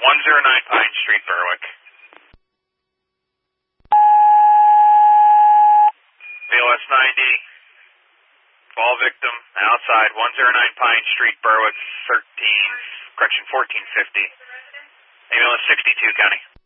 109 Pine Street, Berwick. BLS 90. Fall victim outside 109 Pine Street, Berwick, 1450. Ambulance 62, County.